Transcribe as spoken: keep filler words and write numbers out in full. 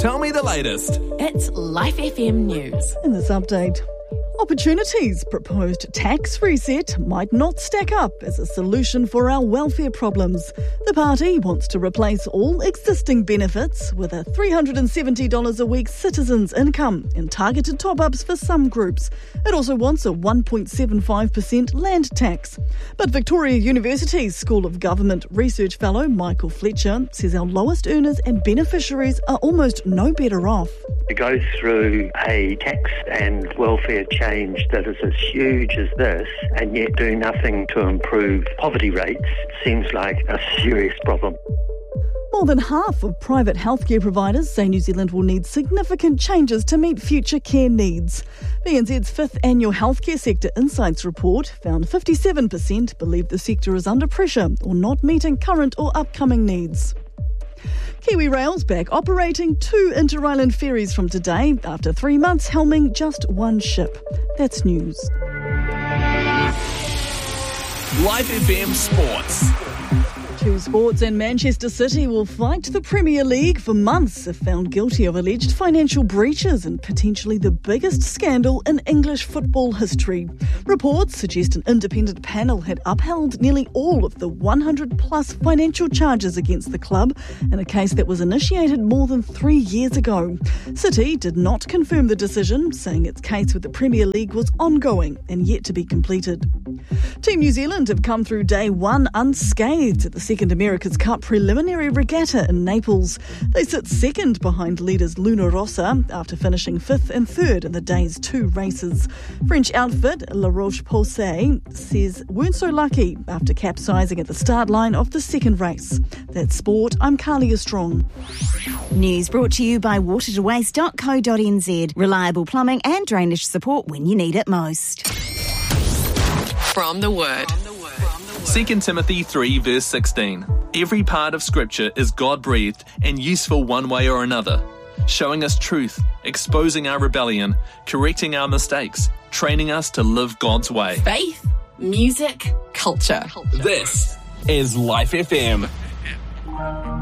Tell me the latest. It's Life F M News. In this update, Opportunity's proposed tax reset might not stack up as a solution for our welfare problems. The party wants to replace all existing benefits with a three hundred seventy dollars a week citizens' income and targeted top-ups for some groups. It also wants a one point seven five percent land tax. But Victoria University's School of Government Research Fellow Michael Fletcher says our lowest earners and beneficiaries are almost no better off. To go through a tax and welfare change that is as huge as this and yet do nothing to improve poverty rates seems like a serious problem. More than half of private healthcare providers say New Zealand will need significant changes to meet future care needs. B N Z's fifth annual Healthcare Sector Insights report found fifty-seven percent believe the sector is under pressure or not meeting current or upcoming needs. Kiwi Rail's back operating two inter-island ferries from today after three months helming just one ship. That's news. Life F M Sports. Two sports and Manchester City will fight the Premier League for months if found guilty of alleged financial breaches and potentially the biggest scandal in English football history. Reports suggest an independent panel had upheld nearly all of the one hundred plus financial charges against the club in a case that was initiated more than three years ago. City did not confirm the decision, saying its case with the Premier League was ongoing and yet to be completed. Team New Zealand have come through day one unscathed at the Second America's Cup preliminary regatta in Naples. They sit second behind leaders Luna Rossa after finishing fifth and third in the day's two races. French outfit La Roche-Posay says weren't so lucky after capsizing at the start line of the second race. That's sport. I'm Carlia Strong. News brought to you by water to waste dot co dot n z. Reliable plumbing and drainage support when you need it most. From the Word. Second Timothy three verse sixteen. Every part of Scripture is God-breathed and useful one way or another, showing us truth, exposing our rebellion, correcting our mistakes, training us to live God's way. Faith, music, culture. This is Life F M.